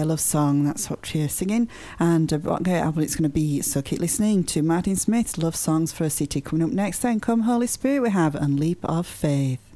love song. That's what she's singing. And what great album it's going to be. So keep listening to Martin Smith's Love Songs for a City. Coming up next then, Come Holy Spirit, we have And Leap of Faith.